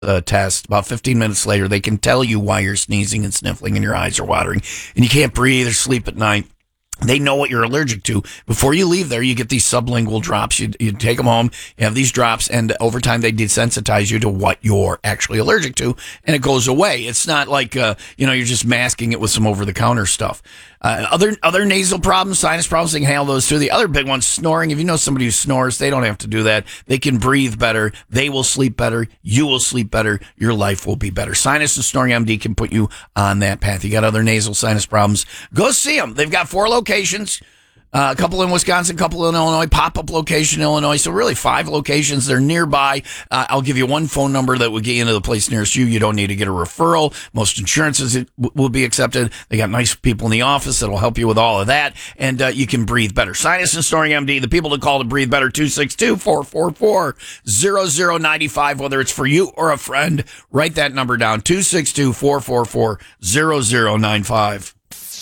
test. About 15 minutes later, they can tell you why you're sneezing and sniffling and your eyes are watering and you can't breathe or sleep at night. They know what you're allergic to. Before you leave there, you get ththese sublingual drops. You take them home, you have these drops, and over time they desensitize you to what you're actually allergic to, and it goes away. It's not like, you're just masking it with some over-the-counter stuff. Other nasal problems, sinus problems, they can handle those too. The other big one, snoring. If you know somebody who snores, they don't have to do that. They can breathe better. They will sleep better. You will sleep better. Your life will be better. Sinus and Snoring MD can put you on that path. You got other nasal sinus problems, go see them. They've got 4 locations. A couple in Wisconsin, a couple in Illinois, pop-up location in Illinois. So really 5 locations. They're nearby. I'll give you one phone number that will get you into the place nearest you. You don't need to get a referral. Most insurances will be accepted. They got nice people in the office that'll help you with all of that. And you can breathe better. Sinus and Snoring MD, the people to call to breathe better, 262-444-0095. Whether it's for you or a friend, write that number down, 262-444-0095.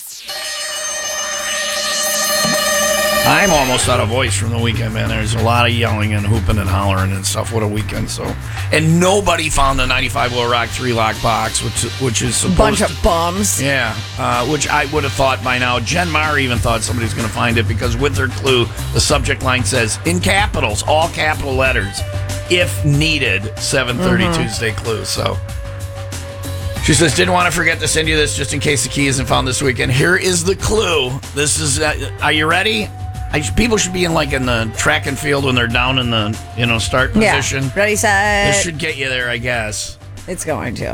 I'm almost out of voice from the weekend, man. There's a lot of yelling and hooping and hollering and stuff. What a weekend. And nobody found the 95 Will Rock 3-lock box, which is supposed bunch of bums. Yeah, which I would have thought by now. Jen Maher even thought somebody's going to find it because with her clue, the subject line says, in capitals, all capital letters, if needed, 7:30 Tuesday clue. So she says, didn't want to forget to send you this just in case the key isn't found this weekend. Here is the clue. This is, are you ready? People should be in the track and field when they're down in the, start position. Yeah. Ready, set. This should get you there, I guess. It's going to.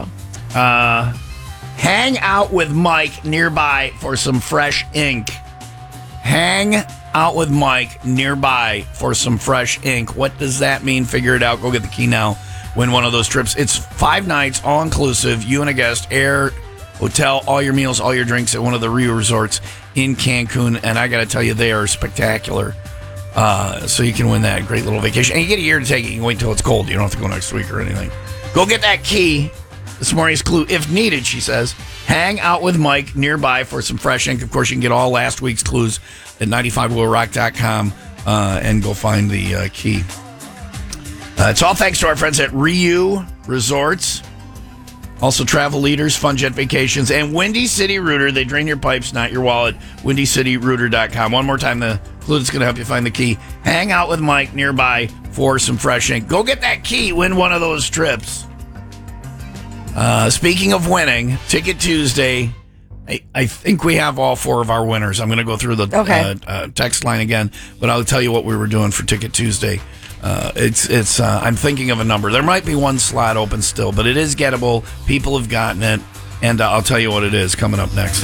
Hang out with Mike nearby for some fresh ink. Hang out with Mike nearby for some fresh ink. What does that mean? Figure it out. Go get the key now. Win one of those trips. It's 5 nights, all inclusive. You and a guest, air, hotel, all your meals, all your drinks at one of the Rio resorts in Cancun. And I got to tell you, they are spectacular. So you can win that great little vacation. And you get a year to take it. You can wait until it's cold. You don't have to go next week or anything. Go get that key. This morning's clue, if needed, she says. Hang out with Mike nearby for some fresh ink. Of course, you can get all last week's clues at 95willrock.com and go find the key. It's all thanks to our friends at Rio Resorts. Also, Travel Leaders, Fun Jet Vacations, and Windy City Rooter. They drain your pipes, not your wallet. WindyCityRooter.com. One more time, the clue that's going to help you find the key. Hang out with Mike nearby for some fresh ink. Go get that key. Win one of those trips. Speaking of winning, Ticket Tuesday. I think we have all 4 of our winners. I'm going to go through the text line again, but I'll tell you what we were doing for Ticket Tuesday. I'm thinking of a number. There might be one slot open still, but it is gettable. People have gotten it, and I'll tell you what it is coming up next.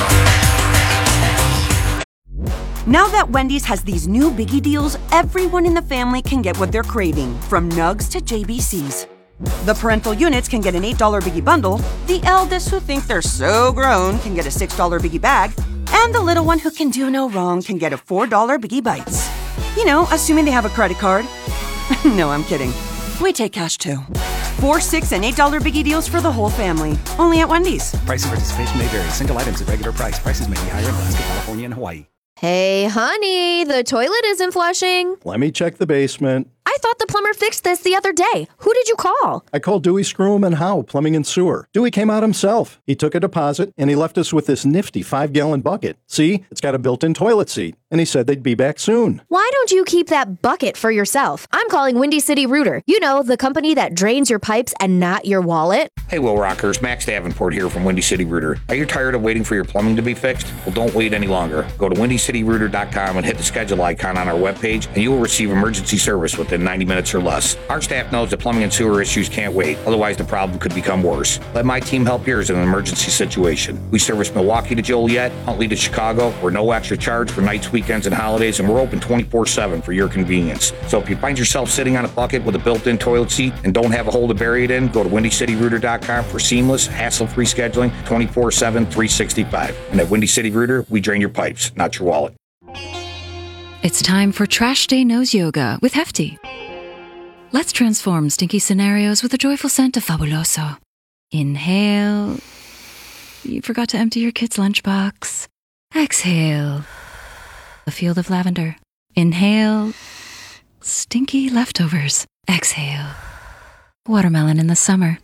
Now that Wendy's has these new Biggie deals, everyone in the family can get what they're craving, from nugs to JBCs. The parental units can get an $8 Biggie bundle, the eldest who think they're so grown can get a $6 Biggie bag, and the little one who can do no wrong can get a $4 Biggie Bites. Assuming they have a credit card. No, I'm kidding. We take cash too. 4, $6, and $8 Biggie deals for the whole family. Only at Wendy's. Price and participation may vary. Single items at regular price. Prices may be higher in Alaska, California, and Hawaii. Hey, honey, the toilet isn't flushing. Let me check the basement. I thought the plumber fixed this the other day. Who did you call? I called Dewey Screw and Howe, Plumbing and Sewer. Dewey came out himself. He took a deposit, and he left us with this nifty 5-gallon bucket. See, it's got a built-in toilet seat. And he said they'd be back soon. Why don't you keep that bucket for yourself? I'm calling Windy City Rooter. You know, the company that drains your pipes and not your wallet. Hey, Will Rockers. Max Davenport here from Windy City Rooter. Are you tired of waiting for your plumbing to be fixed? Well, don't wait any longer. Go to WindyCityRooter.com and hit the schedule icon on our webpage, and you will receive emergency service within 90 minutes or less. Our staff knows that plumbing and sewer issues can't wait. Otherwise, the problem could become worse. Let my team help yours in an emergency situation. We service Milwaukee to Joliet, Huntley to Chicago. We're no extra charge for nights, weekends, and holidays, and we're open 24/7 for your convenience. So if you find yourself sitting on a bucket with a built-in toilet seat and don't have a hole to bury it in, go to WindyCityRooter.com for seamless, hassle-free scheduling 24/7, 365. And at Windy City Rooter, we drain your pipes, not your wallet. It's time for Trash Day Nose Yoga with Hefty. Let's transform stinky scenarios with a joyful scent of Fabuloso. Inhale. You forgot to empty your kid's lunchbox. Exhale. A field of lavender. Inhale. Stinky leftovers. Exhale. Watermelon in the summer.